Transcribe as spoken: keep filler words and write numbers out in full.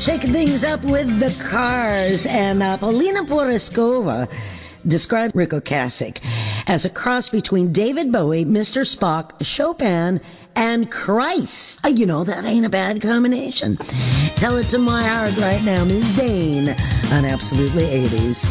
Shaking things up with the Cars. And uh, Paulina Poreskova described Ric Ocasek as a cross between David Bowie, Mister Spock, Chopin, and Christ. Uh, you know, that ain't a bad combination. Tell it to my heart right now, Miss Dane, on Absolutely eighties.